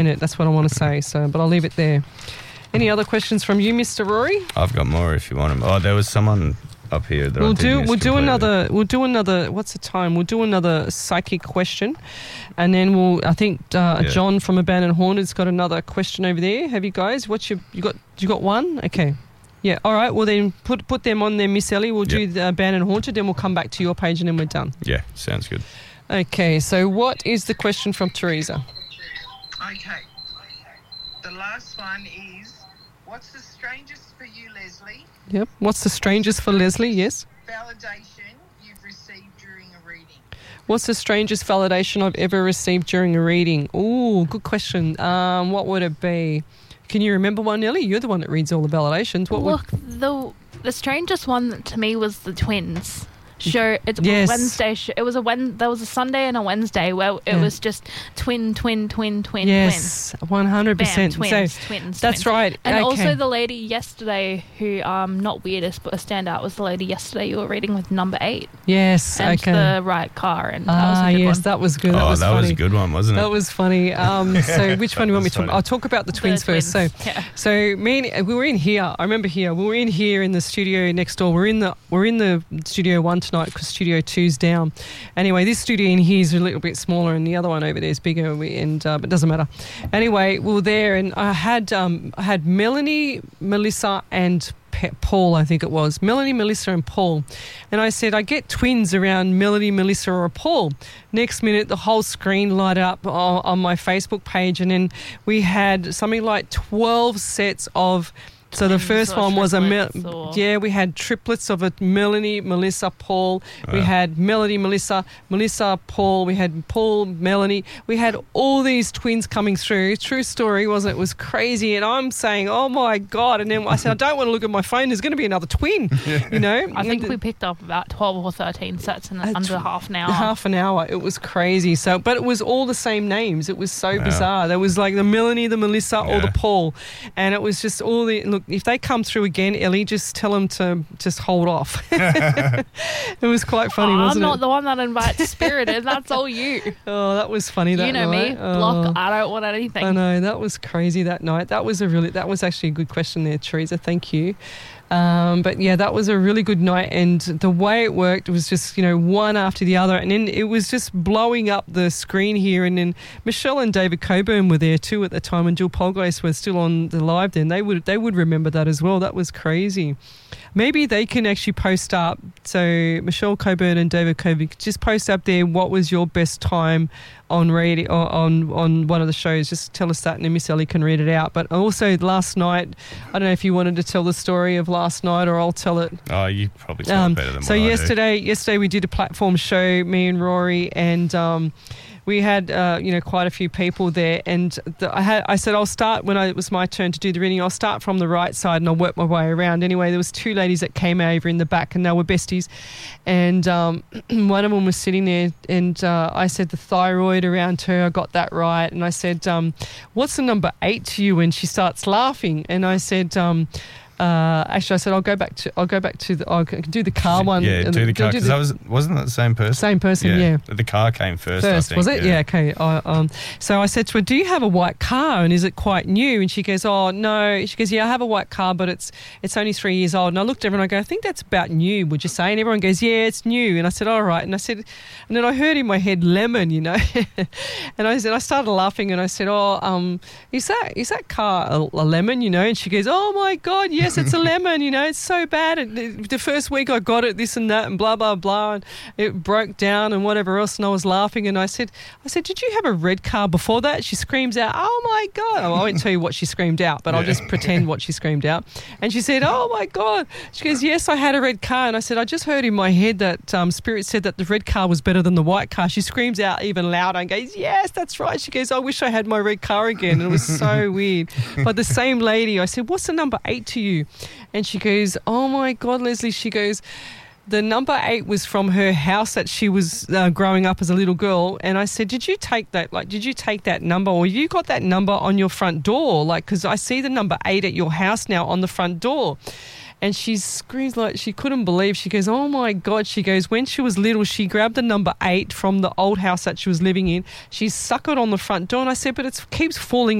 That's what I want to say. So, but I'll leave it there. Any other questions from you, Mr. Rory? I've got more if you want them. Oh, there was someone up here that We'll do another. What's the time? We'll do another psychic question, and then I think John from Abandoned Haunted got another question over there. Have you guys? You got one? Okay. Yeah. All right. Well, then put them on there, Miss Ellie. We'll do the Abandoned Haunted, then we'll come back to your page, and then we're done. Yeah. Sounds good. Okay. So, what is the question from Teresa? Okay. The last one is, what's the strangest for you, Leslie? Yep. What's the strangest for Leslie? Yes. Validation you've received during a reading. What's the strangest validation I've ever received during a reading? Ooh, good question. What would it be? Can you remember one, Nelly? You're the one that reads all the validations. The strangest one to me was the twins. Show it's yes. Wednesday. There was a Sunday and a Wednesday where it was just twin. Yes, 100%. Twins. That's right. And okay. also the lady yesterday who not weirdest but a standout was the lady yesterday you were reading with number 8. Yes. And okay. the right car and that was a good one. That was good. That was funny. was a good one, wasn't it? That was funny. So which one do you want me to talk about? I'll talk about the twins first. So we were in here. I remember here. We were in here in the studio next door. We're in the studio 1 tonight because studio 2's down. Anyway, this studio in here is a little bit smaller and the other one over there is bigger, but it doesn't matter. Anyway, we were there and I had Melanie, Melissa and Paul, I think it was. Melanie, Melissa and Paul. And I said, I get twins around Melanie, Melissa or Paul. Next minute, the whole screen lighted up on my Facebook page and then we had something like 12 sets of... So the first one was we had triplets of a Melanie, Melissa, Paul. We had Melanie, Melissa, Paul. We had Paul, Melanie. We had all these twins coming through. True story, wasn't it? It was crazy. And I'm saying, oh my God. And then I said, I don't want to look at my phone. There's going to be another twin, you know. I think we picked up about 12 or 13 sets in under half an hour. Half an hour. It was crazy. So, but it was all the same names. It was so bizarre. There was like the Melanie, the Melissa or the Paul. And it was just all the... Look, if they come through again, Ellie, just tell them to just hold off. It was quite funny, wasn't it? I'm not the one that invites Spirited. That's all you. Oh, that was funny that night. You know me. Block, I don't want anything. I know, that was crazy that night. That was actually a good question there, Teresa. Thank you. But yeah, that was a really good night, and the way it worked was just, one after the other, and then it was just blowing up the screen here, and then Michelle and David Coburn were there too at the time, and Jill Polgeist was still on the live then. They would remember that as well. That was crazy. Maybe they can actually post up, so Michelle Coburn and David Coburn, just post up there what was your best time on radio or on one of the shows. Just tell us that and then Miss Ellie can read it out. But also last night, I don't know if you wanted to tell the story of last night or I'll tell it. Oh, you probably tell it better than so what yesterday we did a platform show, me and Rory, and we had quite a few people there, and I said I'll start when it was my turn to do the reading. I'll start from the right side and I'll work my way around. Anyway, there was 2 ladies that came over in the back and they were besties, and one of them was sitting there, and I said the thyroid around her, I got that right, and I said what's the number 8 to you? And she starts laughing, and I said actually, I said I'll go back to I can do the car one. Yeah, do the car, because wasn't that the same person? Same person, yeah. The car came first, I think. Was it? Yeah, okay. So I said to her, do you have a white car, and is it quite new? And she goes, oh, no. She goes, yeah, I have a white car, but it's only 3 years old. And I looked at her and I go, I think that's about new, would you say? And everyone goes, yeah, it's new. And I said, all right. And then I heard in my head, lemon, and I started laughing, and I said, is that car a lemon, And she goes, oh my God, yes, it's a lemon, it's so bad. And the first week I got it, this and that, and blah, blah, blah, and it broke down and whatever else, and I was laughing, and I said, did you have a red car before that? She screams out, oh my God. I won't tell you what she screamed out, but I'll just pretend what she screamed out. And she said, oh my God. She goes, yes, I had a red car. And I said, I just heard in my head that Spirit said that the red car was better than the white car. She screams out even louder and goes, yes, that's right. She goes, I wish I had my red car again. And it was so weird. But the same lady, I said, what's the number 8 to you? And she goes, oh my God, Leslie. She goes, the number 8 was from her house that she was growing up as a little girl. And I said, did you take that number, or you got that number on your front door? Because I see the number 8 at your house now on the front door. And she screams like she couldn't believe. She goes, oh, my God. She goes, when she was little, she grabbed the number 8 from the old house that she was living in. She stuck it on the front door. And I said, but it keeps falling